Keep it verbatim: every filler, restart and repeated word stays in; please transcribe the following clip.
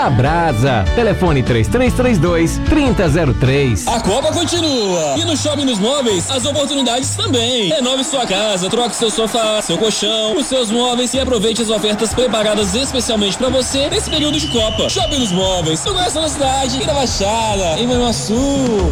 da Brasa. Telefone três três três dois, três zero zero três. A Copa continua. E no Shopping dos Móveis, as oportunidades também. Renove sua casa, troque seu sofá, seu colchão, os seus móveis e aproveite as ofertas preparadas especialmente para você nesse período de Copa. Shopping dos Móveis, no coração da cidade e da Baixada, em Manhuaçu.